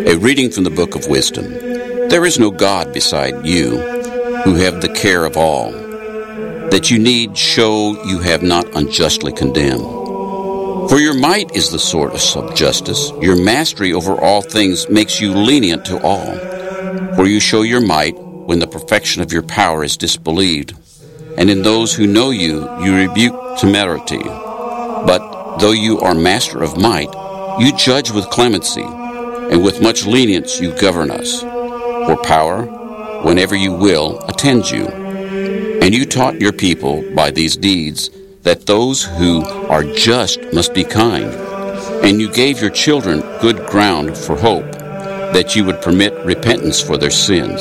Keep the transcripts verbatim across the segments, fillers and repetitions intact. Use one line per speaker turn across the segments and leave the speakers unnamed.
A reading from the Book of Wisdom. There is no God beside you, who have the care of all, that you need show you have not unjustly condemned. For your might is the sword of justice. Your mastery over all things makes you lenient to all. For you show your might when the perfection of your power is disbelieved. And in those who know you, you rebuke temerity. But though you are master of might, you judge with clemency, and with much lenience you govern us. For power, whenever you will, attends you. And you taught your people by these deeds that those who are just must be kind. And you gave your children good ground for hope, that you would permit repentance for their sins.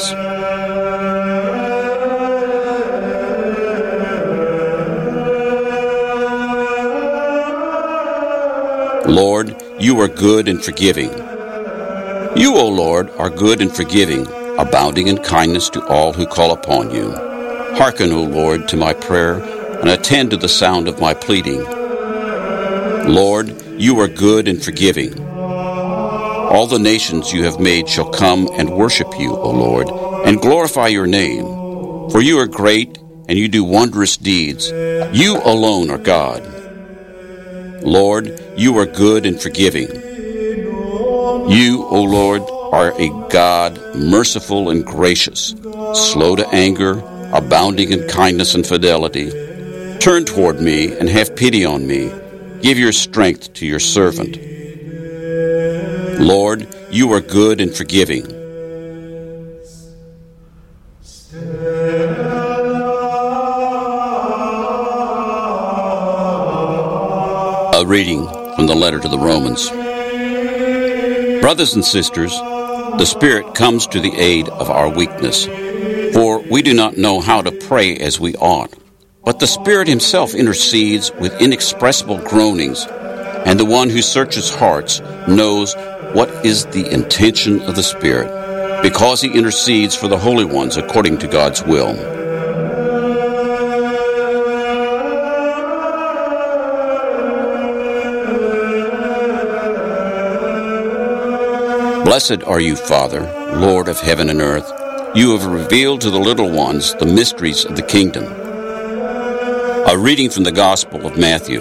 Lord, you are good and forgiving. You, O Lord, are good and forgiving, abounding in kindness to all who call upon you. Hearken, O Lord, to my prayer, and attend to the sound of my pleading. Lord, you are good and forgiving. All the nations you have made shall come and worship you, O Lord, and glorify your name. For you are great, and you do wondrous deeds. You alone are God. Lord, you are good and forgiving. You, O Lord, are a God merciful and gracious, slow to anger, abounding in kindness and fidelity. Turn toward me and have pity on me. Give your strength to your servant. Lord, you are good and forgiving. A reading from the letter to the Romans. Brothers and sisters, the Spirit comes to the aid of our weakness, for we do not know how to pray as we ought. But the Spirit himself intercedes with inexpressible groanings, and the one who searches hearts knows what is the intention of the Spirit, because he intercedes for the holy ones according to God's will. Blessed are you, Father, Lord of heaven and earth. You have revealed to the little ones the mysteries of the kingdom. A reading from the Gospel of Matthew.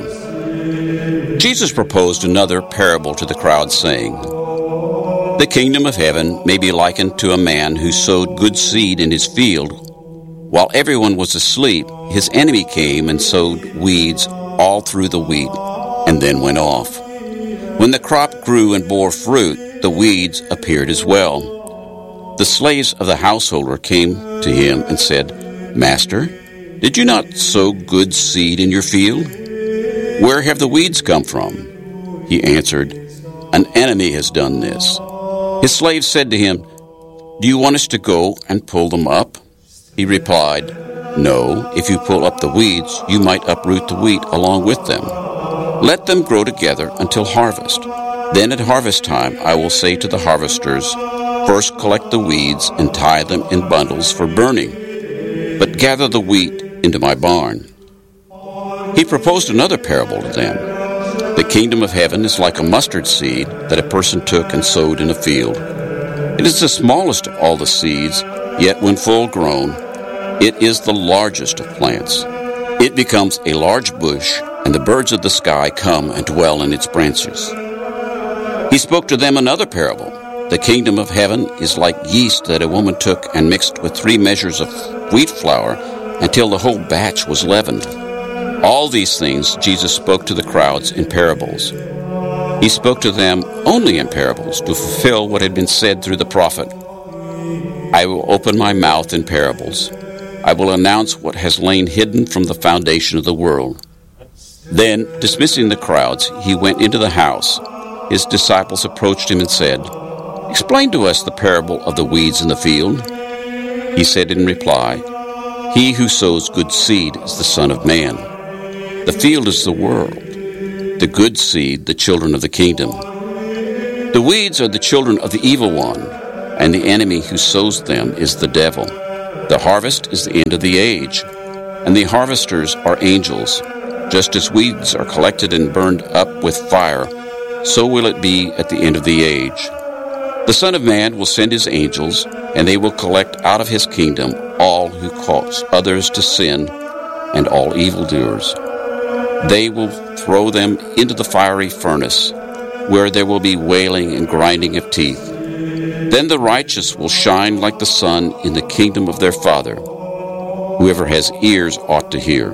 Jesus proposed another parable to the crowd, saying, The kingdom of heaven may be likened to a man who sowed good seed in his field. While everyone was asleep, his enemy came and sowed weeds all through the wheat, and then went off. When the crop grew and bore fruit, the weeds appeared as well. The slaves of the householder came to him and said, Master, did you not sow good seed in your field? Where have the weeds come from? He answered, An enemy has done this. His slaves said to him, Do you want us to go and pull them up? He replied, No, if you pull up the weeds, you might uproot the wheat along with them. Let them grow together until harvest. Then at harvest time I will say to the harvesters, First collect the weeds and tie them in bundles for burning, but gather the wheat into my barn. He proposed another parable to them. The kingdom of heaven is like a mustard seed that a person took and sowed in a field. It is the smallest of all the seeds, yet when full grown, it is the largest of plants. It becomes a large bush, and the birds of the sky come and dwell in its branches. He spoke to them another parable. The kingdom of heaven is like yeast that a woman took and mixed with three measures of wheat flour until the whole batch was leavened. All these things Jesus spoke to the crowds in parables. He spoke to them only in parables to fulfill what had been said through the prophet. I will open my mouth in parables. I will announce what has lain hidden from the foundation of the world. Then, dismissing the crowds, he went into the house. His disciples approached him and said, Explain to us the parable of the weeds in the field. He said in reply, He who sows good seed is the Son of Man. The field is the world, the good seed the children of the kingdom. The weeds are the children of the evil one, and the enemy who sows them is the devil. The harvest is the end of the age, and the harvesters are angels. Just as weeds are collected and burned up with fire, so will it be at the end of the age. The Son of Man will send his angels, and they will collect out of his kingdom all who cause others to sin and all evildoers. They will throw them into the fiery furnace, where there will be wailing and grinding of teeth. Then the righteous will shine like the sun in the kingdom of their Father. Whoever has ears ought to hear.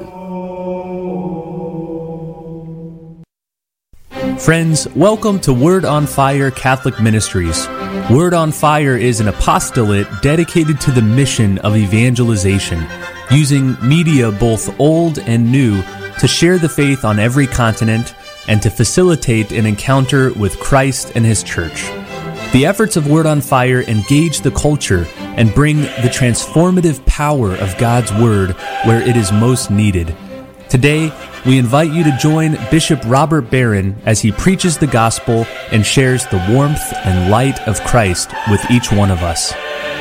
Friends, welcome to Word on Fire Catholic Ministries. Word on Fire is an apostolate dedicated to the mission of evangelization, using media both old and new to share the faith on every continent and to facilitate an encounter with Christ and His Church. The efforts of Word on Fire engage the culture and bring the transformative power of God's Word where it is most needed. Today, we invite you to join Bishop Robert Barron as he preaches the gospel and shares the warmth and light of Christ with each one of us.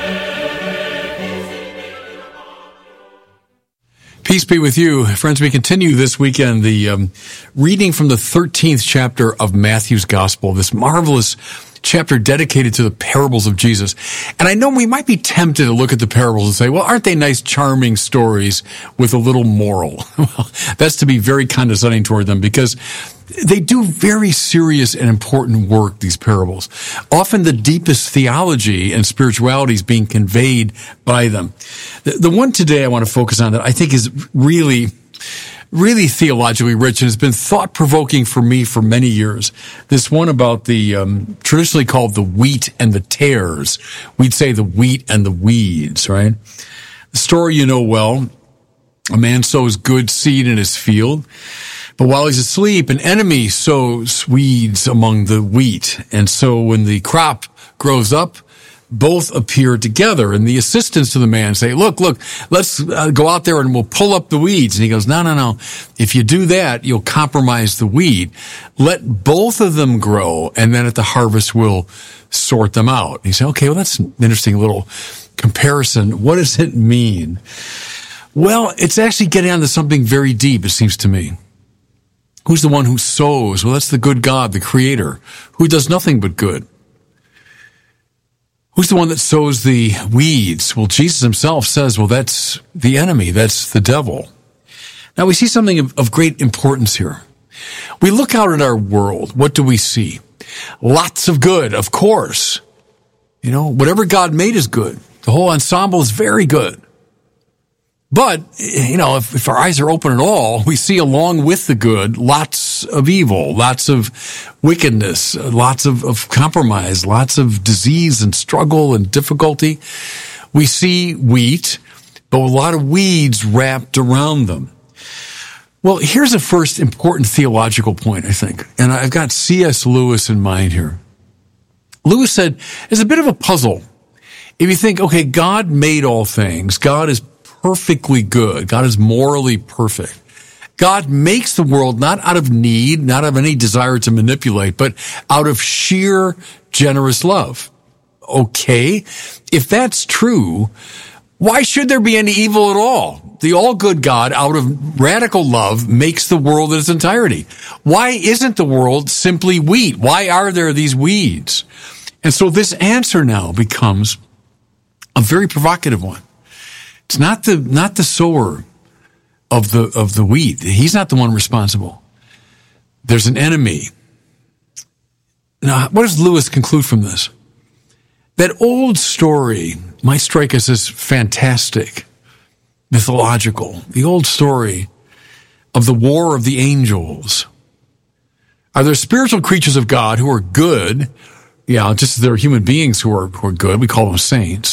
Peace be with you. Friends, we continue this weekend the um, reading from the thirteenth chapter of Matthew's Gospel, this marvelous chapter dedicated to the parables of Jesus. And I know we might be tempted to look at the parables and say, well, aren't they nice, charming stories with a little moral? Well, that's to be very condescending toward them, because they do very serious and important work, these parables. Often the deepest theology and spirituality is being conveyed by them. The, the one today I want to focus on that I think is really really theologically rich and has been thought-provoking for me for many years. This one about the, um, traditionally called the wheat and the tares. We'd say the wheat and the weeds, right? The story you know well. A man sows good seed in his field, but while he's asleep, an enemy sows weeds among the wheat. And so when the crop grows up, both appear together, and the assistants to the man say, look, look, let's uh, go out there and we'll pull up the weeds. And he goes, no, no, no. If you do that, you'll compromise the weed. Let both of them grow, and then at the harvest we'll sort them out. And he said, okay, well, that's an interesting little comparison. What does it mean? Well, it's actually getting onto something very deep, it seems to me. Who's the one who sows? Well, that's the good God, the Creator, who does nothing but good. Who's the one that sows the weeds? Well, Jesus himself says, well, that's the enemy. That's the devil. Now, we see something of, of great importance here. We look out at our world. What do we see? Lots of good, of course. You know, whatever God made is good. The whole ensemble is very good. But, you know, if, if our eyes are open at all, we see along with the good lots of evil, lots of wickedness, lots of, of compromise, lots of disease and struggle and difficulty. We see wheat, but a lot of weeds wrapped around them. Well, here's a first important theological point, I think. And I've got C S Lewis in mind here. Lewis said, it's a bit of a puzzle. If you think, okay, God made all things. God is perfectly good. God is morally perfect. God makes the world not out of need, not out of any desire to manipulate, but out of sheer generous love. Okay, if that's true, why should there be any evil at all? The all-good God, out of radical love, makes the world in its entirety. Why isn't the world simply wheat? Why are there these weeds? And so this answer now becomes a very provocative one. It's not the, not the sower of the, of the wheat. He's not the one responsible. There's an enemy. Now, what does Lewis conclude from this? That old story might strike us as fantastic, mythological. The old story of the war of the angels. Are there spiritual creatures of God who are good? Yeah, just as there are human beings who are, who are good. We call them saints.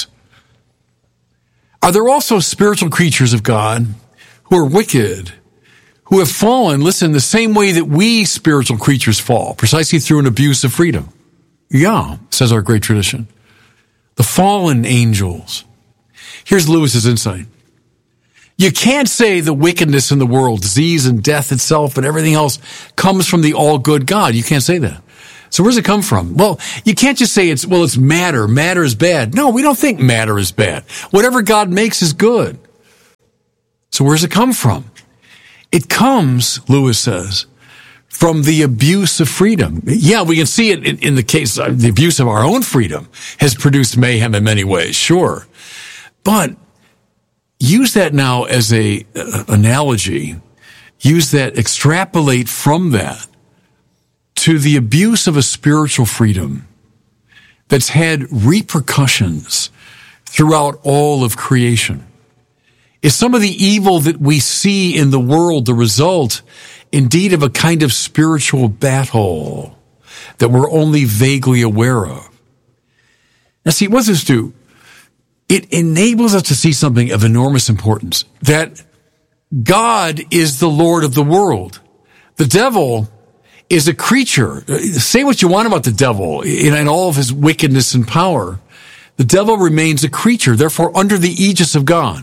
Are there also spiritual creatures of God who are wicked, who have fallen, listen, the same way that we spiritual creatures fall, precisely through an abuse of freedom? Yeah, says our great tradition. The fallen angels. Here's Lewis's insight. You can't say the wickedness in the world, disease and death itself and everything else, comes from the all-good God. You can't say that. So where does it come from? Well, you can't just say it's, well, it's matter. Matter is bad. No, we don't think matter is bad. Whatever God makes is good. So where does it come from? It comes, Lewis says, from the abuse of freedom. Yeah, we can see it in, in the case of the abuse of our own freedom has produced mayhem in many ways, sure. But use that now as a uh, analogy. Use that, extrapolate from that to the abuse of a spiritual freedom that's had repercussions throughout all of creation. Is some of the evil that we see in the world the result, indeed, of a kind of spiritual battle that we're only vaguely aware of? Now, see, what does this do? It enables us to see something of enormous importance, that God is the Lord of the world. The devil is a creature. Say what you want about the devil in, in all of his wickedness and power. The devil remains a creature, therefore under the aegis of God.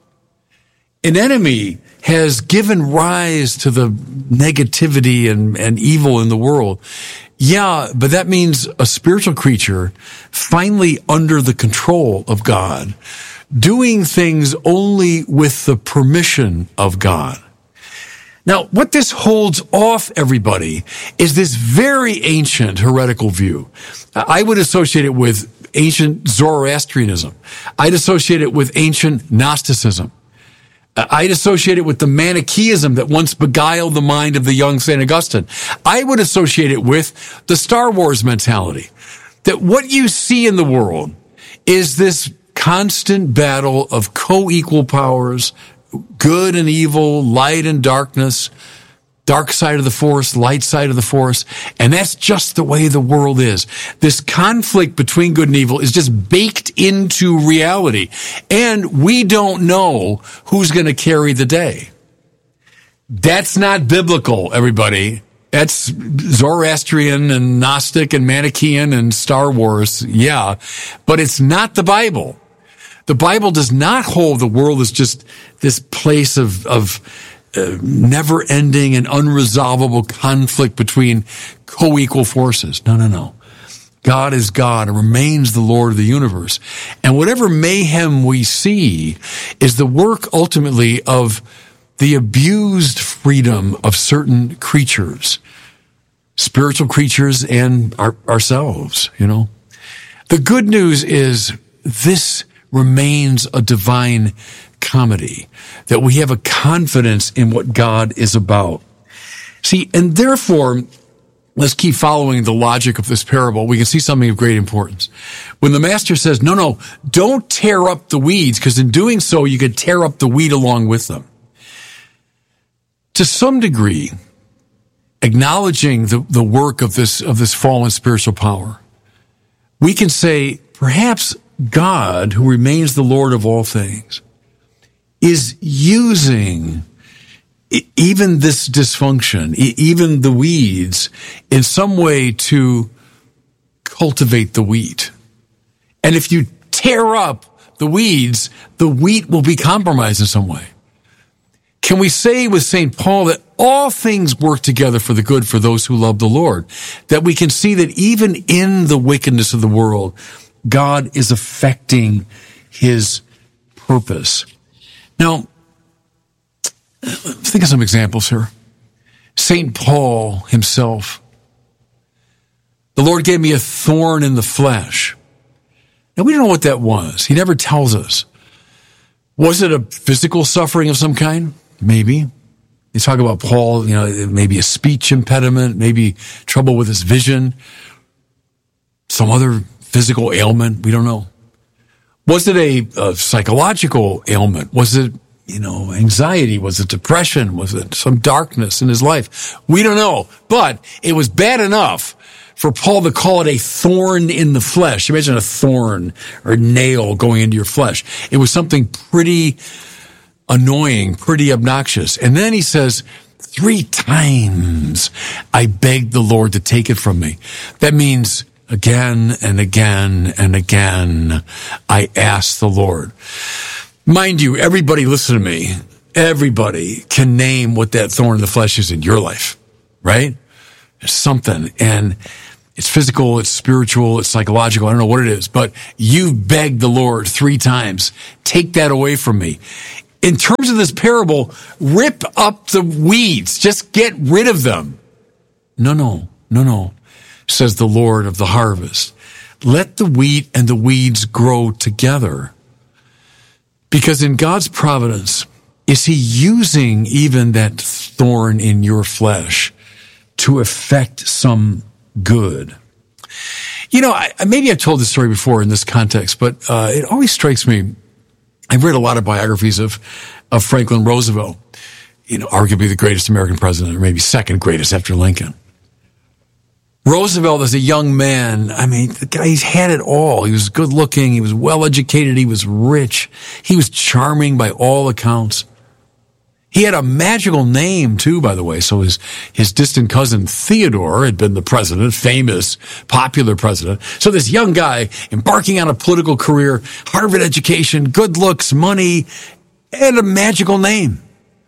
An enemy has given rise to the negativity and, and evil in the world. Yeah, but that means a spiritual creature finally under the control of God, doing things only with the permission of God. Now, what this holds off, everybody, is this very ancient heretical view. I would associate it with ancient Zoroastrianism. I'd associate it with ancient Gnosticism. I'd associate it with the Manichaeism that once beguiled the mind of the young Saint Augustine. I would associate it with the Star Wars mentality, that what you see in the world is this constant battle of co-equal powers, good and evil, light and darkness, dark side of the force, light side of the force. And that's just the way the world is. This conflict between good and evil is just baked into reality. And we don't know who's going to carry the day. That's not biblical, everybody. That's Zoroastrian and Gnostic and Manichaean and Star Wars. Yeah. But it's not the Bible. The Bible does not hold the world as just this place of, of uh, never-ending and unresolvable conflict between co-equal forces. No, no, no. God is God and remains the Lord of the universe. And whatever mayhem we see is the work ultimately of the abused freedom of certain creatures, spiritual creatures and our, ourselves, you know. The good news is this remains a divine comedy, that we have a confidence in what God is about. See, and therefore, let's keep following the logic of this parable. We can see something of great importance. When the master says, no, no, don't tear up the weeds, because in doing so, you could tear up the weed along with them. To some degree, acknowledging the, the work of this, of this fallen spiritual power, we can say, perhaps God, who remains the Lord of all things, is using even this dysfunction, even the weeds, in some way to cultivate the wheat. And if you tear up the weeds, the wheat will be compromised in some way. Can we say with Saint Paul that all things work together for the good for those who love the Lord? That we can see that even in the wickedness of the world, God is affecting his purpose. Now, think of some examples here. Saint Paul himself. The Lord gave me a thorn in the flesh. Now, we don't know what that was. He never tells us. Was it a physical suffering of some kind? Maybe. They talk about Paul, you know, maybe a speech impediment, maybe trouble with his vision, some other physical ailment. We don't know. Was it a, a psychological ailment? Was it, you know, anxiety? Was it depression? Was it some darkness in his life? We don't know. But it was bad enough for Paul to call it a thorn in the flesh. Imagine a thorn or a nail going into your flesh. It was something pretty annoying, pretty obnoxious. And then he says, three times I begged the Lord to take it from me. That means again and again and again, I asked the Lord. Mind you, everybody listen to me. Everybody can name what that thorn in the flesh is in your life, right? There's something, and it's physical, it's spiritual, it's psychological. I don't know what it is, but you begged the Lord three times, take that away from me. In terms of this parable, rip up the weeds. Just get rid of them. no, no, no, no, says the Lord of the harvest. Let the wheat and the weeds grow together. Because in God's providence, is he using even that thorn in your flesh to effect some good? You know, I, maybe I've told this story before in this context, but uh, it always strikes me. I've read a lot of biographies of, of Franklin Roosevelt, you know, arguably the greatest American president, or maybe second greatest after Lincoln. Roosevelt as a young man, I mean, the guy, he's had it all. He was good looking. He was well educated. He was rich. He was charming by all accounts. He had a magical name too, by the way. So his, his distant cousin Theodore had been the president, famous, popular president. So this young guy embarking on a political career, Harvard education, good looks, money, and a magical name.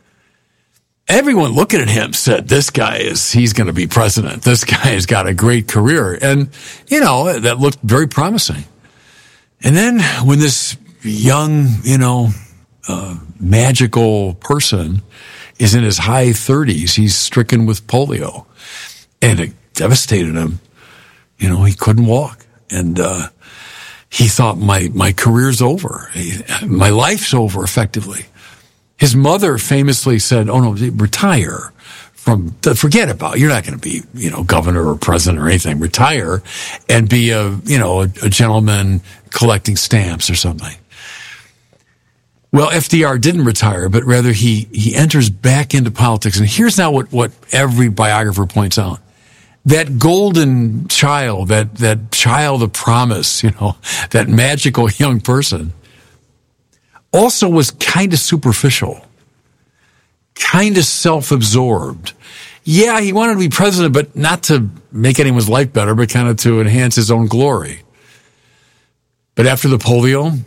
Everyone looking at him said, this guy is, he's going to be president. This guy has got a great career. And, you know, that looked very promising. And then when this young, you know, uh, magical person is in his high thirties, he's stricken with polio. And it devastated him. You know, he couldn't walk. And, uh, he thought, my, my career's over. My life's over, effectively. His mother famously said, oh no, retire from, forget about it. You're not going to be, you know, governor or president or anything. Retire and be a, you know, a, a gentleman collecting stamps or something. Well, F D R didn't retire, but rather he, he enters back into politics. And here's now what, what every biographer points out. That golden child, that, that child of promise, you know, that magical young person, also was kind of superficial, kind of self-absorbed. Yeah, he wanted to be president, but not to make anyone's life better, but kind of to enhance his own glory. But after the polio,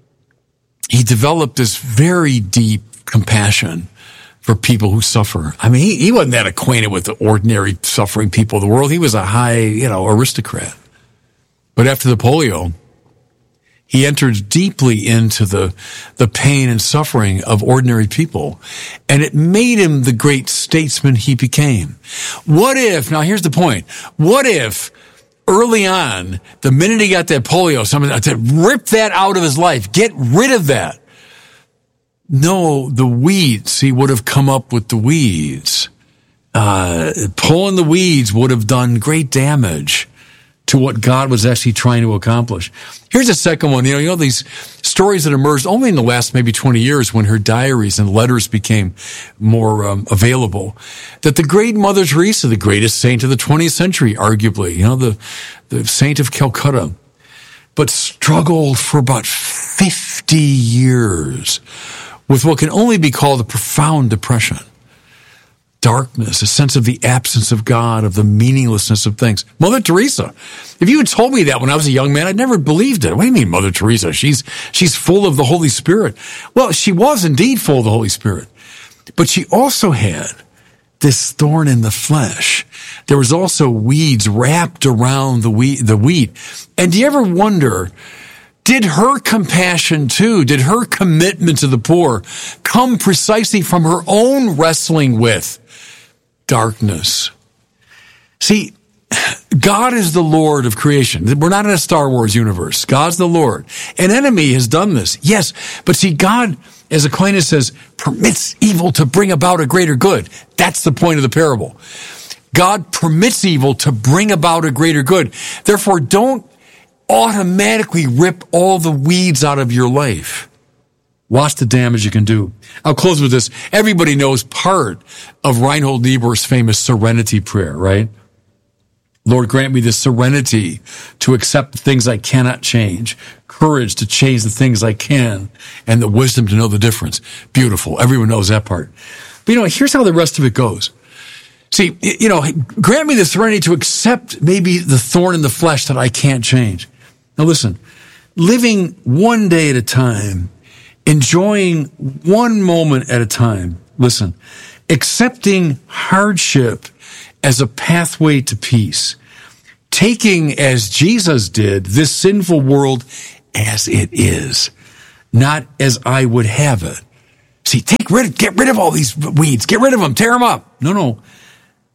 he developed this very deep compassion for people who suffer. I mean, he, he wasn't that acquainted with the ordinary suffering people of the world. He was a high, you know, aristocrat. But after the polio, he entered deeply into the, the pain and suffering of ordinary people. And it made him the great statesman he became. What if, now here's the point, what if early on, the minute he got that polio, someone said, rip that out of his life, get rid of that. No, the weeds, he would have come up with the weeds. Uh, pulling the weeds would have done great damage to what God was actually trying to accomplish. Here's a second one. You know, you know, these stories that emerged only in the last maybe twenty years when her diaries and letters became more um, available, that the great Mother Teresa, the greatest saint of the twentieth century, arguably, you know, the, the saint of Calcutta, but struggled for about fifty years with what can only be called a profound depression. Darkness, a sense of the absence of God, of the meaninglessness of things. Mother Teresa, if you had told me that when I was a young man, I'd never believed it. What do you mean, Mother Teresa? She's, she's full of the Holy Spirit. Well, she was indeed full of the Holy Spirit, but she also had this thorn in the flesh. There was also weeds wrapped around the wheat, the wheat. And do you ever wonder, did her compassion too, did her commitment to the poor come precisely from her own wrestling with darkness? See, God is the Lord of creation. We're not in a Star Wars universe. God's the Lord. An enemy has done this, yes. But see, God, as Aquinas says, permits evil to bring about a greater good. That's the point of the parable. God permits evil to bring about a greater good. Therefore, don't automatically rip all the weeds out of your life. Watch the damage you can do. I'll close with this. Everybody knows part of Reinhold Niebuhr's famous serenity prayer, right? Lord, grant me the serenity to accept the things I cannot change, courage to change the things I can, and the wisdom to know the difference. Beautiful. Everyone knows that part. But you know, here's how the rest of it goes. See, you know, grant me the serenity to accept maybe the thorn in the flesh that I can't change. Now listen, living one day at a time, enjoying one moment at a time. Listen, accepting hardship as a pathway to peace. Taking, as Jesus did, this sinful world as it is, not as I would have it. See, take rid, get rid of all these weeds. Get rid of them. Tear them up. No, no.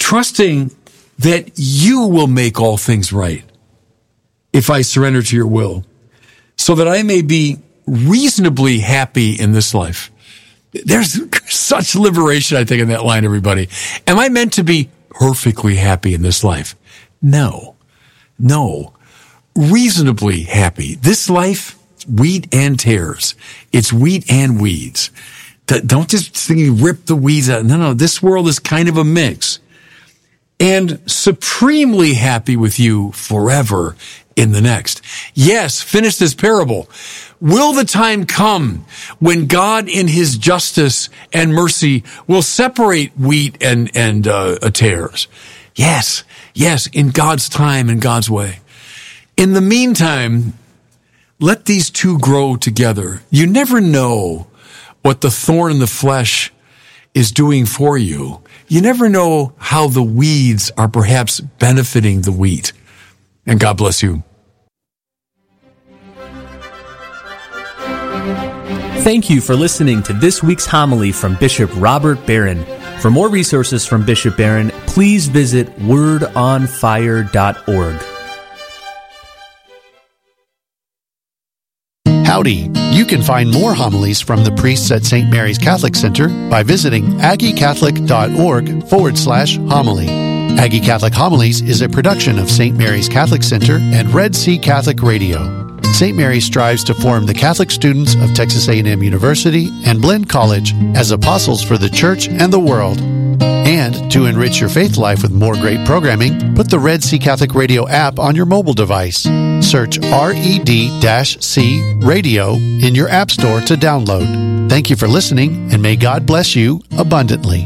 trusting that you will make all things right if I surrender to your will, so that I may be reasonably happy in this life. There's such liberation, I think, in that line, everybody. Am I meant to be perfectly happy in this life? No. No. Reasonably happy. This life, wheat and tares. It's wheat and weeds. Don't just think you rip the weeds out. No, no. This world is kind of a mix. And supremely happy with you forever in the next. Yes, finish this parable. Will the time come when God in his justice and mercy will separate wheat and, and, uh, tares? Yes, yes, in God's time and God's way. In the meantime, let these two grow together. You never know what the thorn in the flesh is doing for you. You never know how the weeds are perhaps benefiting the wheat. And God bless you.
Thank you for listening to this week's homily from Bishop Robert Barron. For more resources from Bishop Barron, please visit word on fire dot org.
Howdy! You can find more homilies from the priests at Saint Mary's Catholic Center by visiting aggiecatholic.org forward slash homily. Aggie Catholic Homilies is a production of Saint Mary's Catholic Center and Red Sea Catholic Radio. Saint Mary strives to form the Catholic students of Texas A and M University and Blinn College as apostles for the Church and the world. And to enrich your faith life with more great programming, put the Red Sea Catholic Radio app on your mobile device. Search R E D C Radio in your app store to download. Thank you for listening, and may God bless you abundantly.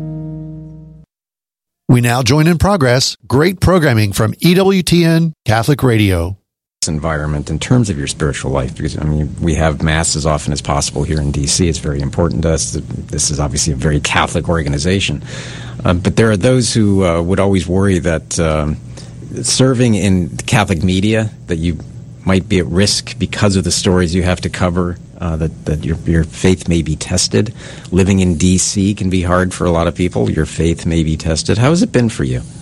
We now join in progress great programming from E W T N Catholic Radio.
Environment in terms of your spiritual life, because I mean we have mass as often as possible here in D C. It's very important to us. This is obviously a very Catholic organization, um, but there are those who uh, would always worry that um, serving in Catholic media, that you might be at risk because of the stories you have to cover, uh, that, that your, your faith may be tested. Living in D C can be hard for a lot of people. Your faith may be tested. How has it been for you?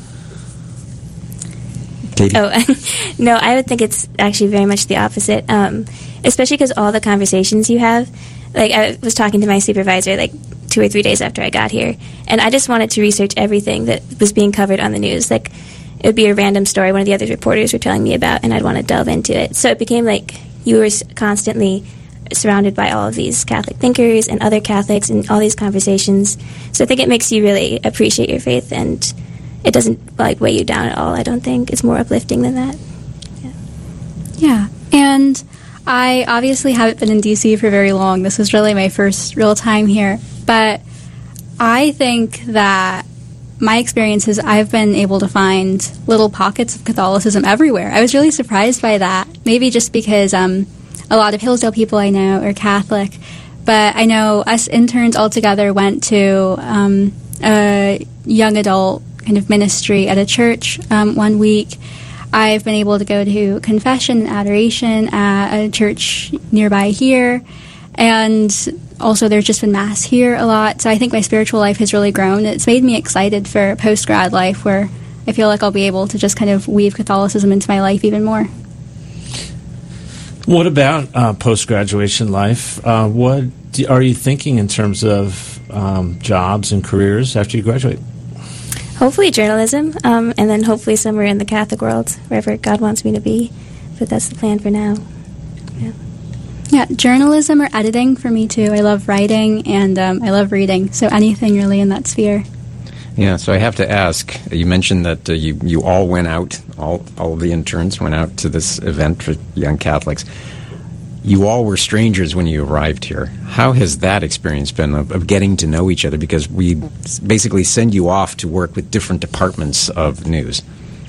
Katie?
Oh, no, I would think it's actually very much the opposite, um, especially because all the conversations you have, like I was talking to my supervisor like two or three days after I got here, and I just wanted to research everything that was being covered on the news. Like, it would be a random story one of the other reporters were telling me about, and I'd want to delve into it. So it became like you were constantly surrounded by all of these Catholic thinkers and other Catholics and all these conversations. So I think it makes you really appreciate your faith, and it doesn't like weigh you down at all. I don't think it's more uplifting than that. Yeah.
Yeah, and I obviously haven't been in D C for very long. This was really my first real time here, but I think that my experience is I've been able to find little pockets of Catholicism everywhere. I was really surprised by that. Maybe just because um, a lot of Hillsdale people I know are Catholic, but I know us interns all together went to um, a young adult kind of ministry at a church um, one week. I've been able to go to confession and adoration at a church nearby here, and also there's just been Mass here a lot. So I think my spiritual life has really grown. It's made me excited for post-grad life, where I feel like I'll be able to just kind of weave Catholicism into my life even more.
What about uh, post-graduation life? Uh, what do, are you thinking in terms of um, jobs and careers after you graduate?
Hopefully journalism, um, and then hopefully somewhere in the Catholic world, wherever God wants me to be. But that's the plan for now. Yeah,
yeah, journalism or editing for me too. I love writing, and um, I love reading, so anything really in that sphere.
Yeah, so I have to ask, you mentioned that uh, you, you all went out, all, all of the interns went out to this event for young Catholics. You all were strangers when you arrived here. How has that experience been of, of getting to know each other? Because we basically send you off to work with different departments of news.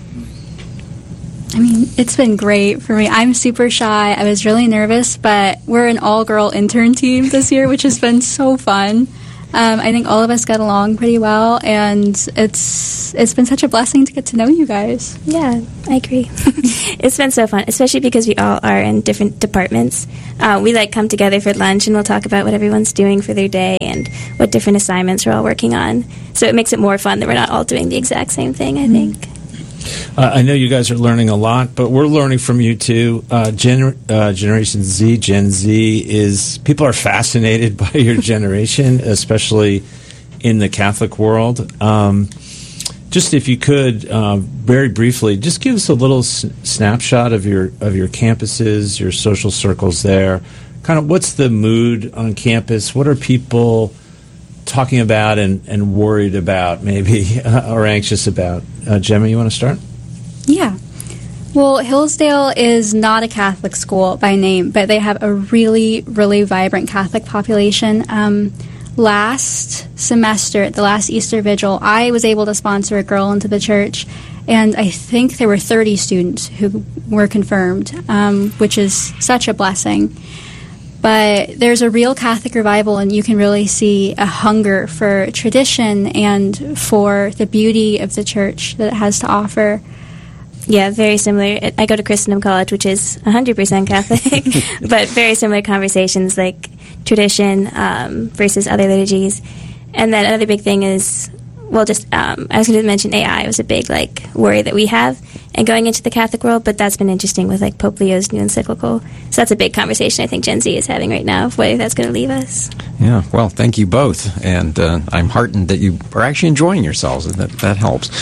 I mean, it's been great for me. I'm super shy. I was really nervous, but we're an all-girl intern team this year, which has been so fun. Um, I think all of us got along pretty well, and it's it's been such a blessing to get to know you guys.
Yeah, I agree. It's been so fun, especially because we all are in different departments. Uh, we like come together for lunch, and we'll talk about what everyone's doing for their day and what different assignments we're all working on. So it makes it more fun that we're not all doing the exact same thing, I think.
Uh, I know you guys are learning a lot, but we're learning from you too. Uh, gener- uh, Generation Z, Gen Z, is people are fascinated by your generation, especially in the Catholic world. Um, just if you could, uh, very briefly, just give us a little s- snapshot of your of your campuses, your social circles there. Kind of what's the mood on campus? What are people talking about and, and worried about, maybe, uh, or anxious about? Uh, Gemma, you want to start?
Yeah. Well, Hillsdale is not a Catholic school by name, but they have a really, really vibrant Catholic population. Um, last semester, at the last Easter Vigil, I was able to sponsor a girl into the church, and I think there were thirty students who were confirmed, um, which is such a blessing. But there's a real Catholic revival, and you can really see a hunger for tradition and for the beauty of the church that it has to offer.
Yeah, very similar. I go to Christendom College, which is one hundred percent Catholic, but very similar conversations like tradition um, versus other liturgies. And then another big thing is, well, just um, I was going to mention A I was a big like worry that we have, and going into the Catholic world. But that's been interesting with like Pope Leo's new encyclical. So that's a big conversation I think Gen Z is having right now of where that's going to leave us.
Yeah, well, thank you both, and uh, I'm heartened that you are actually enjoying yourselves, and that that helps.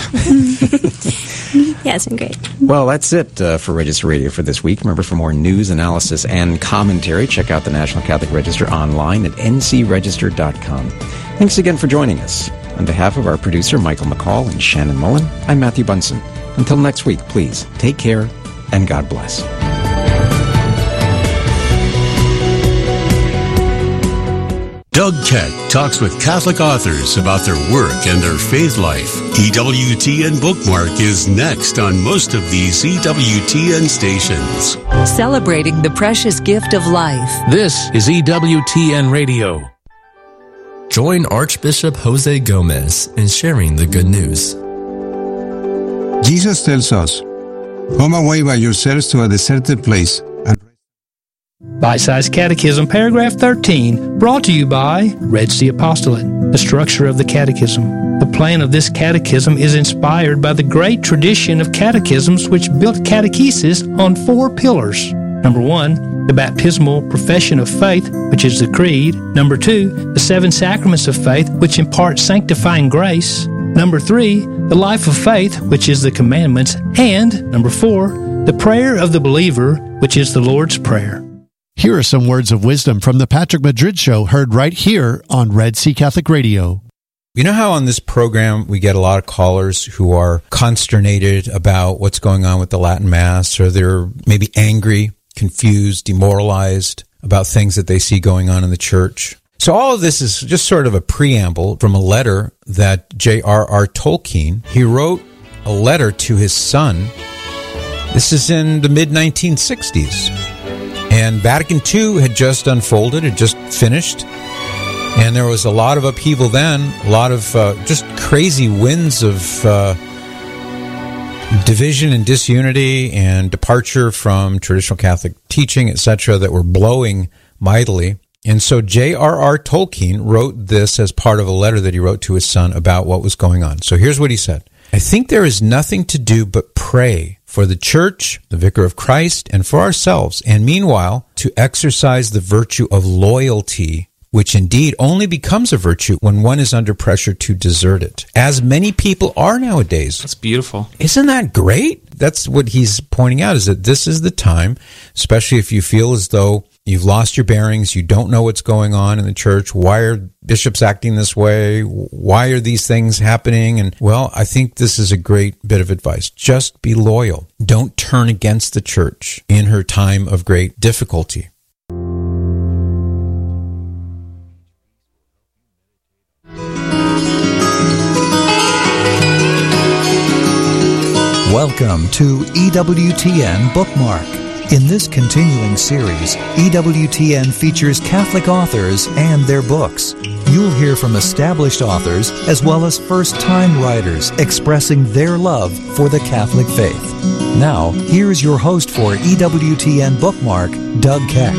Yeah, it's been great.
Well, that's it uh, for Register Radio for this week. Remember, for more news, analysis, and commentary, check out the National Catholic Register online at n c register dot com. Thanks again for joining us. On behalf of our producer, Michael McCall and Shannon Mullen, I'm Matthew Bunson. Until next week, please take care and God bless.
Doug Keck talks with Catholic authors about their work and their faith life. E W T N Bookmark is next on most of these E W T N stations.
Celebrating the precious gift of life.
This is E W T N Radio.
Join Archbishop Jose Gomez in sharing the good news.
Jesus tells us, "Come away by yourselves to a deserted place." And
Bite-Sized Catechism, paragraph thirteen, brought to you by Red Sea Apostolate. The structure of the Catechism. The plan of this catechism is inspired by the great tradition of catechisms which built catechesis on four pillars. Number one, the baptismal profession of faith, which is the creed. Number two, the seven sacraments of faith, which impart sanctifying grace. Number three, the life of faith, which is the commandments. And number four, the prayer of the believer, which is the Lord's Prayer.
Here are some words of wisdom from the Patrick Madrid Show, heard right here on Red Sea Catholic Radio.
You know how on this program we get a lot of callers who are consternated about what's going on with the Latin Mass, or they're maybe angry, confused, demoralized about things that they see going on in the church. So all of this is just sort of a preamble from a letter that J R R Tolkien, he wrote a letter to his son. This is in the mid nineteen sixties. And Vatican Two had just unfolded, had just finished. And there was a lot of upheaval then, a lot of uh, just crazy winds of uh, division and disunity and departure from traditional Catholic teaching, et cetera, that were blowing mightily. And so J R R Tolkien wrote this as part of a letter that he wrote to his son about what was going on. So here's what he said. I think there is nothing to do but pray for the Church, the Vicar of Christ, and for ourselves, and meanwhile, to exercise the virtue of loyalty, which indeed only becomes a virtue when one is under pressure to desert it, as many people are nowadays.
That's beautiful.
Isn't that great? That's what he's pointing out, is that this is the time, especially if you feel as though you've lost your bearings, you don't know what's going on in the church, why are bishops acting this way, why are these things happening? And, well, I think this is a great bit of advice. Just be loyal. Don't turn against the church in her time of great difficulty.
Welcome to E W T N Bookmark. In this continuing series, E W T N features Catholic authors and their books. you'll hear from established authors as well as first-time writers expressing their love for the Catholic faith. Now, here's your host for E W T N Bookmark, Doug Keck.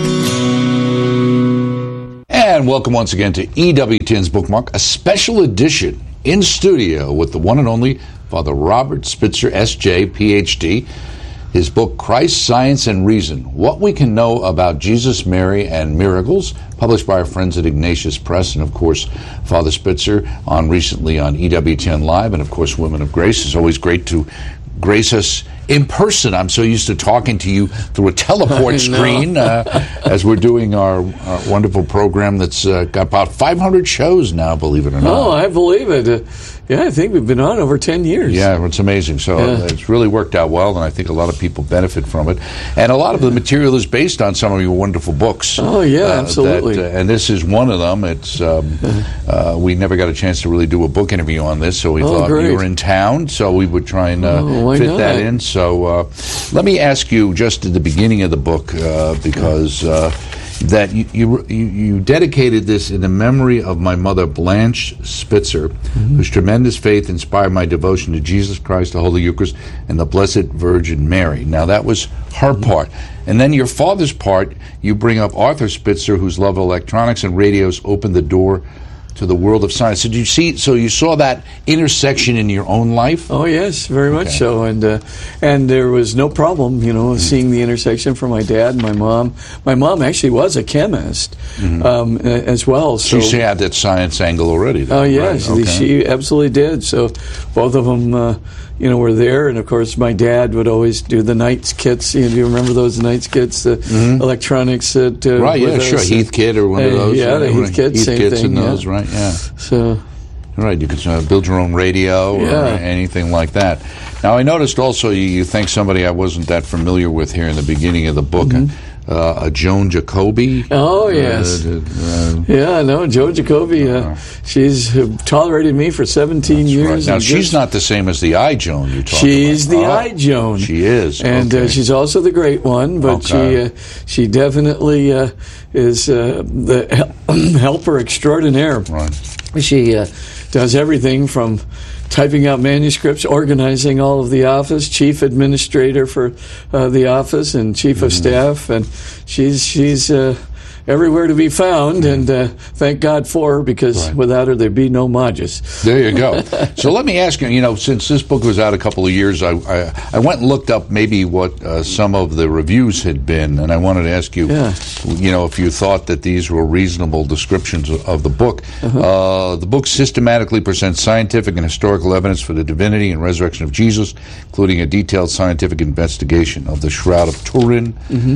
And welcome once again to E W T N's Bookmark, a special edition in studio with the one and only Father Robert Spitzer, S J, P H D. His book, Christ, Science, and Reason, What We Can Know About Jesus, Mary, and Miracles, published by our friends at Ignatius Press, and of course, Father Spitzer on recently on E W T N Live, and of course, Women of Grace. It's always great to grace us in person. I'm so used to talking to you through a teleport screen uh, as we're doing our, our wonderful program that's uh, got about five hundred shows now, believe it or not.
Oh, I believe it. Uh, yeah, I think we've been on over ten years.
Yeah, it's amazing. So
Yeah.
it's really worked out well, and I think a lot of people benefit from it. And a lot of the material is based on some of your wonderful books.
Oh, yeah,
uh,
absolutely.
that, uh, and this is one of them. It's um, uh, we never got a chance to really do a book interview on this, so we
Oh,
thought
great.
you were in town, so we would try and uh,
Oh, why
fit
not?
that in. So uh, let me ask you just at the beginning of the book, uh, because uh, that you, you you you dedicated this in the memory of my mother Blanche Spitzer,
Mm-hmm.
whose tremendous faith inspired my devotion to Jesus Christ, the Holy Eucharist, and the Blessed Virgin Mary. Now that was her
Mm-hmm.
part, and then your father's part. You bring up Arthur Spitzer, whose love of electronics and radios opened the door to the world of science. So did you see? So you saw that intersection in your own life?
Oh yes, very much
Okay.
so, and uh, and there was no problem, you know, seeing the intersection for my dad and my mom. My mom actually was a chemist um, a- as well.
So
So
she had that science angle already. Then,
Oh
right?
yes,
Okay.
she absolutely did. So both of them, uh, you know, were there, and of course, my dad would always do the Knights kits. You know, do you remember those Knights kits, the electronics? That, uh,
Right, yeah,
with
sure.
us?
Heath Kit or one of
Uh,
those.
Yeah, the
right?
Heath kits,
Heath
same
Kits
thing.
and those,
yeah.
right? Yeah.
So.
Right, you could uh, build your own radio or
Yeah.
anything like that. Now, I noticed also you, you thank somebody I wasn't that familiar with here in the beginning of the book, uh, a Joan Jacoby.
Oh yes,
Uh, uh,
yeah. No, Joe Jacoby. Uh, she's uh, tolerated me for seventeen
right.
years.
Now,
and
she's
just-
not the same as the I Joan you talked
She's
about.
the
Oh,
I Joan.
She is,
and
okay.
uh, she's also the great one. But
Okay.
she uh, she definitely uh, is uh, the hel- helper extraordinaire.
Right.
She uh, does everything from typing out manuscripts, organizing all of the office, chief administrator for uh, the office, and chief of staff, and she's she's uh, everywhere to be found. And uh, thank God for her, because without her there'd be no Magus.
There you go. So let me ask you, you know, since this book was out a couple of years, I I, I went and looked up maybe what uh, some of the reviews had been, and I wanted to ask you,
Yeah.
you know, if you thought that these were reasonable descriptions of, of the book. Uh, the book systematically presents scientific and historical evidence for the divinity and resurrection of Jesus, including a detailed scientific investigation of the Shroud of Turin.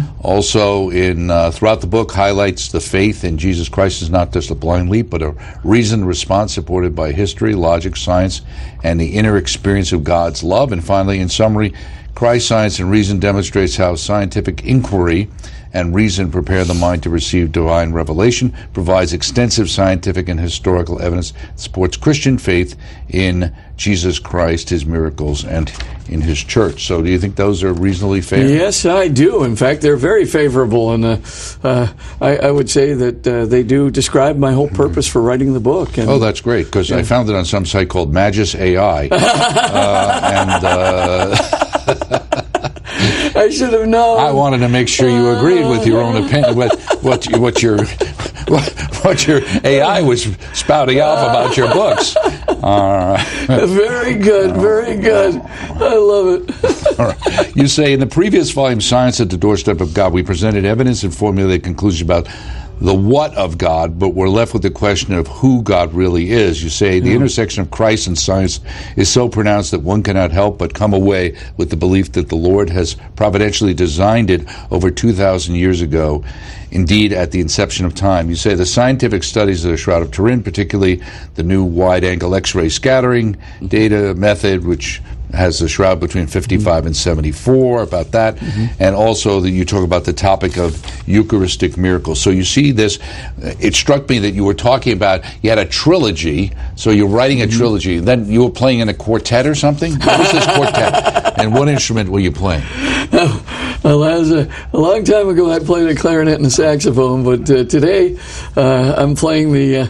Also, in uh, throughout the book, highlights the faith in Jesus Christ is not just a blind leap, but a reasoned response supported by history, logic, science, and the inner experience of God's love. And finally, in summary, Christ, Science, and Reason demonstrates how scientific inquiry and reason prepare the mind to receive divine revelation, provides extensive scientific and historical evidence that supports Christian faith in Jesus Christ, his miracles, and in his church. So do you think those are reasonably fair?
Yes, I do. In fact, they're very favorable, and uh, uh, I, I would say that uh, they do describe my whole purpose for writing the book. And
Oh, that's great, because I found it on some site called Magus A I. uh, and uh,
I should have known.
I wanted to make sure you agreed with your own opinion, with what, what your what, what your A I was spouting off about your books. All right.
Very good, very good. I love it.
All right. You say, in the previous volume, Science at the Doorstep of God, we presented evidence and formulated conclusions about the what of God, but we're left with the question of who God really is. You say the
Yeah.
intersection of Christ and science is so pronounced that one cannot help but come away with the belief that the Lord has providentially designed it over two thousand years ago, indeed at the inception of time. You say the scientific studies of the Shroud of Turin, particularly the new wide-angle X-ray scattering data method, which has the shroud between fifty-five and seventy-four, about that, and also that you talk about the topic of Eucharistic miracles. So you see this, it struck me that you were talking about, you had a trilogy, so you're writing a trilogy, then you were playing in a quartet or something? What was this quartet? And what instrument were you playing?
Well, that was a, a long time ago. I played a clarinet and a saxophone, but uh, today uh, I'm playing the uh,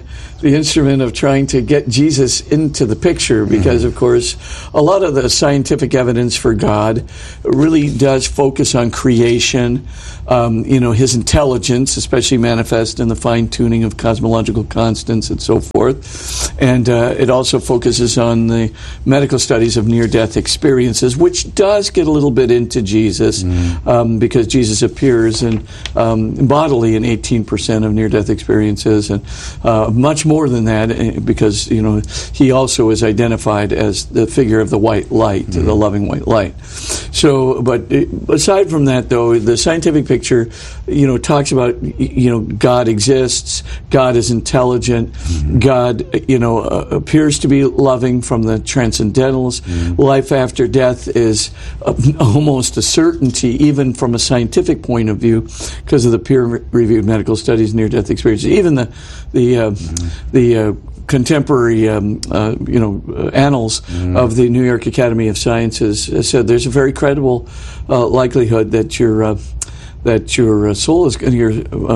the instrument of trying to get Jesus into the picture, because, mm-hmm. of course, a lot of the scientific evidence for God really does focus on creation, um, you know, his intelligence, especially manifest in the fine-tuning of cosmological constants and so forth. And uh, it also focuses on the medical studies of near-death experiences, which does get a little bit into Jesus, mm-hmm. um, because Jesus appears in, um, bodily in eighteen percent of near-death experiences, and uh, much more than that, because, you know, he also is identified as the figure of the white light, mm-hmm. the loving white light. So, but aside from that, though, the scientific picture, you know, talks about, you know, God exists, God is intelligent, mm-hmm. God, you know, uh, appears to be loving from the transcendentals. Mm-hmm. Life after death is uh, almost a certainty, even from a scientific point of view, because of the peer-reviewed medical studies, near-death experiences. Even the the uh, mm-hmm. the uh, contemporary, um, uh, you know, uh, annals mm. of the New York Academy of Sciences said there's a very credible uh, likelihood that your uh, that your uh, soul is, your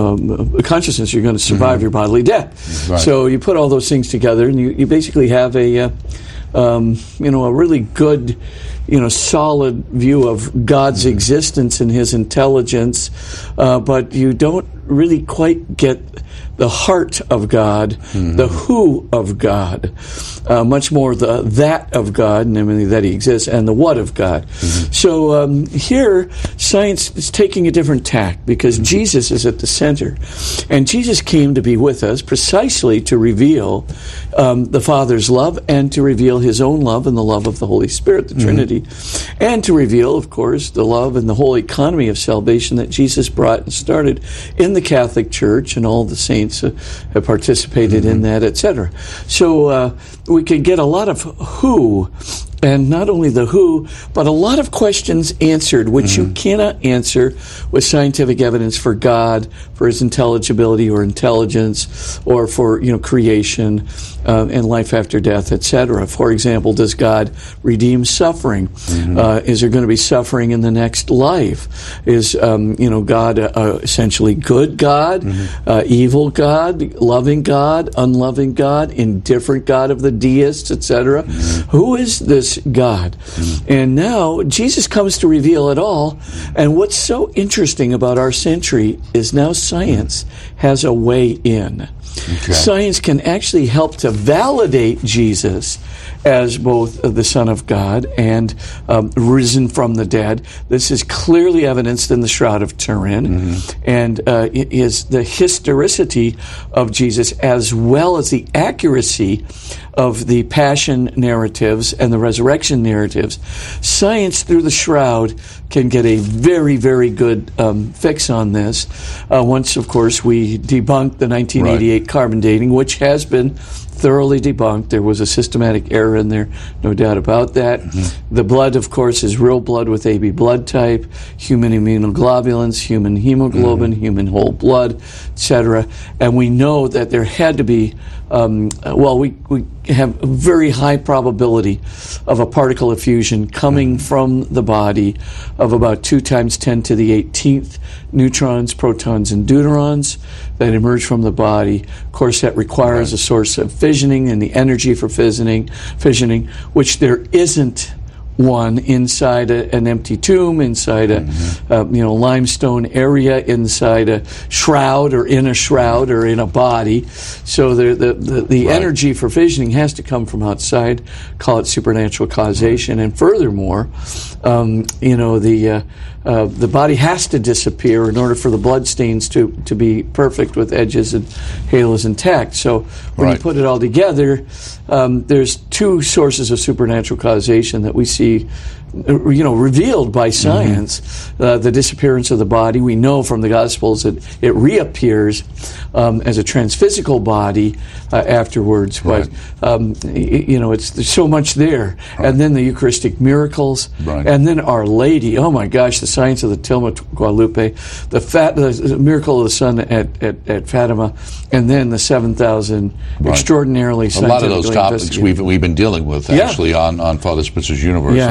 um, consciousness, you're going to survive mm-hmm. your bodily death. Right. So you put all those things together, and you, you basically have a, uh, um, you know, a really good, you know, solid view of God's mm-hmm. existence and His intelligence, uh, but you don't really quite get the heart of God, mm-hmm. the who of God, uh, much more the that of God, namely that He exists, and the what of God. Mm-hmm. So um, here, science is taking a different tack, because mm-hmm. Jesus is at the center. And Jesus came to be with us precisely to reveal um, the Father's love, and to reveal His own love and the love of the Holy Spirit, the mm-hmm. Trinity, and to reveal, of course, the love and the whole economy of salvation that Jesus brought and started in the Catholic Church, and all the saints have participated mm-hmm. in that, et cetera. So uh, we can get a lot of who, and not only the who, but a lot of questions answered, which mm-hmm. you cannot answer with scientific evidence for God, for His intelligibility or intelligence, or for, you know, creation uh, and life after death, et cetera. For example, does God redeem suffering? Mm-hmm. Uh, is there going to be suffering in the next life? Is um, you know God uh, essentially good God, mm-hmm. uh, evil God, loving God, unloving God, indifferent God of the deists, et cetera? Mm-hmm. Who is this God? Mm-hmm. And now Jesus comes to reveal it all. And what's so interesting about our century is now science mm-hmm. has a way in. Okay. Science can actually help to validate Jesus as both the Son of God and um, risen from the dead. This is clearly evidenced in the Shroud of Turin, mm-hmm. and uh, it is the historicity of Jesus, as well as the accuracy of the passion narratives and the resurrection narratives. Science, through the Shroud, can get a very, very good um, fix on this. Uh, once, of course, we debunked the nineteen eighty-eight right. carbon dating, which has been thoroughly debunked. There was a systematic error in there, no doubt about that. Mm-hmm. The blood, of course, is real blood with A B blood type, human immunoglobulins, human hemoglobin, mm-hmm. human whole blood, et cetera. And we know that there had to be, um, well, we, we have a very high probability of a particle effusion coming mm-hmm. from the body of about two times ten to the eighteenth neutrons, protons, and deuterons that emerge from the body. Of course, that requires right. a source of fissioning and the energy for fissioning, fissioning, which there isn't one inside a, an empty tomb, inside a mm-hmm. uh, you know limestone area, inside a shroud, or in a shroud, or in a body. So the the, the, the right. energy for fissioning has to come from outside. Call it supernatural causation. Right. And furthermore, um, you know the uh, uh, the body has to disappear in order for the blood stains to to be perfect with edges and halos intact. So when right. you put it all together, um, there's two sources of supernatural causation that we see, you know, revealed by science. Mm-hmm. Uh, the disappearance of the body. We know from the Gospels that it reappears um, as a transphysical body uh, afterwards. Right. But um, y- you know, it's there's so much there. Right. And then the Eucharistic miracles, right. and then Our Lady. Oh my gosh, the science of the Tilma Guadalupe, the, fat, the miracle of the sun at, at, at Fatima, and then the seven thousand right. extraordinarily.
A lot of those topics we've we've been dealing with actually yeah. on on Father Spitzer's Universe.
Yeah, absolutely.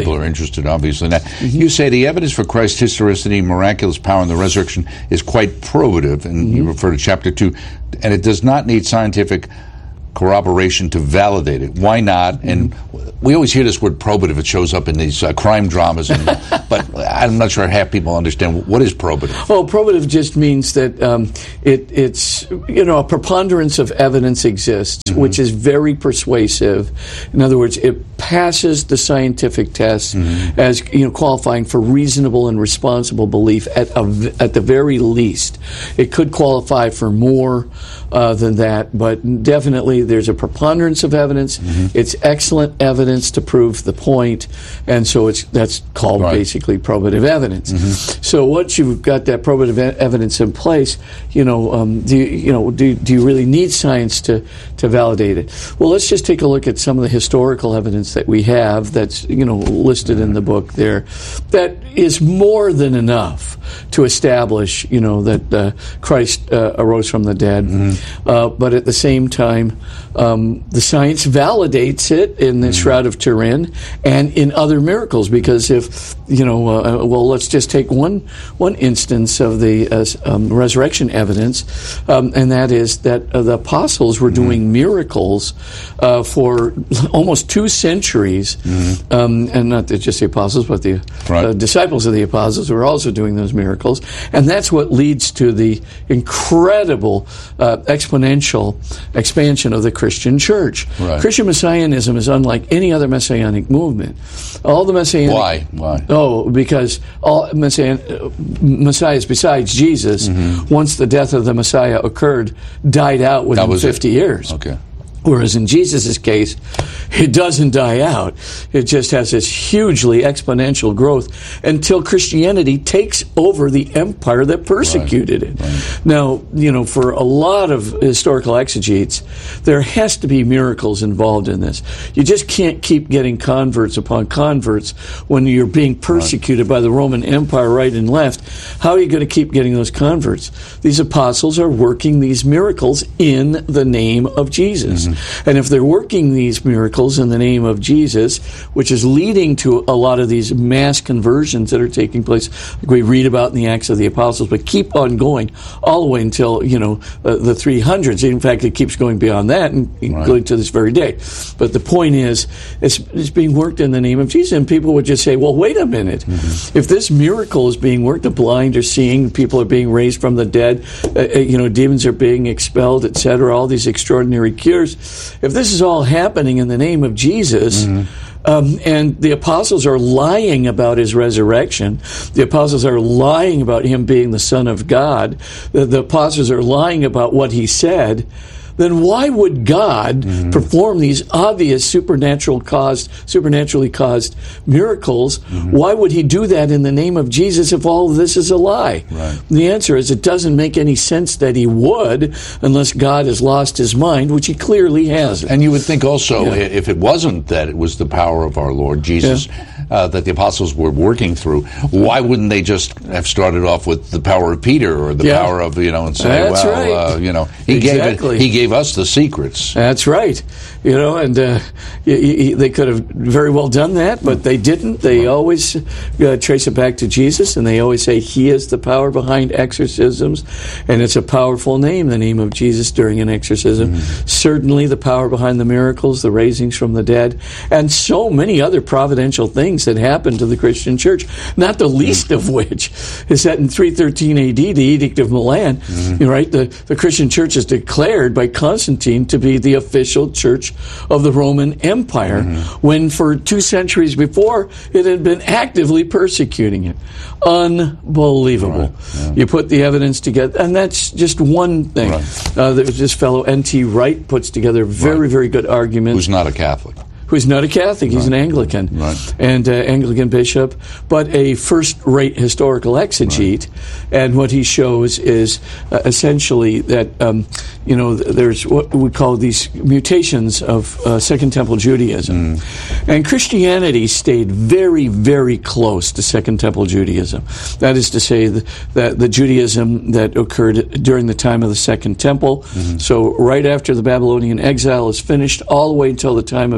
people are interested, obviously. Now, mm-hmm. you say the evidence for Christ's historicity, miraculous power, and the resurrection is quite probative, and mm-hmm. you refer to chapter two, and it does not need scientific corroboration to validate it. Why not? Mm-hmm. And we always hear this word probative. It shows up in these uh, crime dramas, and, but I'm not sure half people understand what is probative.
Well, probative just means that um, it, it's, you know, a preponderance of evidence exists, mm-hmm. which is very persuasive. In other words, it passes the scientific test mm-hmm. as, you know, qualifying for reasonable and responsible belief at a, at the very least. It could qualify for more uh, than that, but definitely there's a preponderance of evidence. Mm-hmm. It's excellent evidence to prove the point, and so it's that's called right. basically probative evidence. Mm-hmm. So once you've got that probative e- evidence in place, you know, um, do you, you know, do, do you really need science to to validate it? Well, let's just take a look at some of the historical evidence that we have that's, you know, listed in the book there. That is more than enough to establish, you know, that uh, Christ uh, arose from the dead. Mm-hmm. Uh, but at the same time, um, the science validates it in the mm-hmm. Shroud of Turin and in other miracles. Because if, you know, uh, well, let's just take one one instance of the uh, um, resurrection evidence, um, and that is that uh, the apostles were mm-hmm. doing miracles uh, for almost two centuries, mm-hmm. um, and not just the apostles, but the right. uh, disciples of the apostles were also doing those miracles, and that's what leads to the incredible uh, exponential expansion of the Christian church. Right. Christian Messianism is unlike any other messianic movement. All the messianic
why why
oh because all messian, uh, messiahs besides Jesus, mm-hmm. once the death of the Messiah occurred, died out within fifty it. years.
Okay.
Whereas in Jesus' case, it doesn't die out. It just has this hugely exponential growth until Christianity takes over the empire that persecuted right. it. Right. Now, you know, for a lot of historical exegetes, there has to be miracles involved in this. You just can't keep getting converts upon converts when you're being persecuted right. by the Roman Empire right and left. How are you going to keep getting those converts? These apostles are working these miracles in the name of Jesus. Mm-hmm. And if they're working these miracles in the name of Jesus, which is leading to a lot of these mass conversions that are taking place, like we read about in the Acts of the Apostles, but keep on going all the way until, you know, uh, the three hundreds. In fact, it keeps going beyond that and right. going to this very day. But the point is, it's, it's being worked in the name of Jesus. And people would just say, well, wait a minute. Mm-hmm. If this miracle is being worked, the blind are seeing, people are being raised from the dead, uh, you know, demons are being expelled, et cetera, all these extraordinary cures. If this is all happening in the name of Jesus, mm-hmm. um, and the apostles are lying about his resurrection, the apostles are lying about him being the Son of God, the, the apostles are lying about what he said, then why would God mm-hmm. perform these obvious supernatural caused, supernaturally caused miracles? Mm-hmm. Why would he do that in the name of Jesus if all of this is a lie? Right. The answer is it doesn't make any sense that he would unless God has lost his mind, which he clearly hasn't.
And you would think also, yeah. if it wasn't that it was the power of our Lord Jesus yeah. uh, that the apostles were working through, why wouldn't they just have started off with the power of Peter or the yeah. power of, you know, and say,
That's
well,
right.
uh, you know, he
exactly.
gave it, he gave us the secrets.
That's right. You know, and uh, y- y- they could have very well done that, but they didn't. They always uh, trace it back to Jesus, and they always say he is the power behind exorcisms, and it's a powerful name, the name of Jesus during an exorcism. Mm-hmm. Certainly the power behind the miracles, the raisings from the dead, and so many other providential things that happened to the Christian church, not the least mm-hmm. of which is that in three thirteen A D, the Edict of Milan, mm-hmm. right, the, the Christian church is declared by Constantine to be the official church of the Roman Empire, mm-hmm. when for two centuries before it had been actively persecuting it. Unbelievable. Right. Yeah. You put the evidence together, and that's just one thing. Right. Uh, there's this fellow N T Wright puts together very, right. very good arguments.
Who's not a Catholic.
Who's not a Catholic. He's right. an Anglican.
Right.
And uh, Anglican bishop, but a first-rate historical exegete. Right. And what he shows is uh, essentially that, um, you know, there's what we call these mutations of uh, Second Temple Judaism. Mm. And Christianity stayed very, very close to Second Temple Judaism. That is to say, the, that the Judaism that occurred during the time of the Second Temple. Mm-hmm. So right after the Babylonian exile is finished, all the way until the time of Jesus,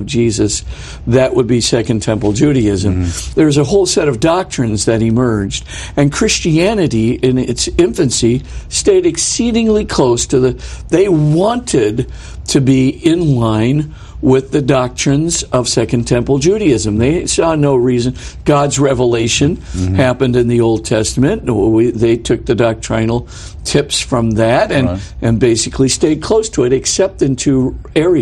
basis, that would be Second Temple Judaism. Mm-hmm. There's a whole set of doctrines that emerged, and Christianity in its infancy stayed exceedingly close to the, they wanted to be in line with the doctrines of Second Temple Judaism. They saw no reason. God's revelation mm-hmm. happened in the Old Testament. We, they took the doctrinal tips from that and, right. and basically stayed close to it, except in two areas.